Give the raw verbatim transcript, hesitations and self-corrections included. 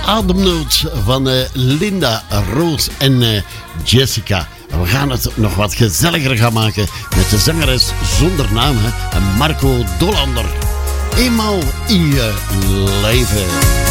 Ademnood van uh, Linda, Roos en uh, Jessica. We gaan het nog wat gezelliger gaan maken met de zangeres zonder naam, hè, Marco Dolander. Eenmaal in je leven.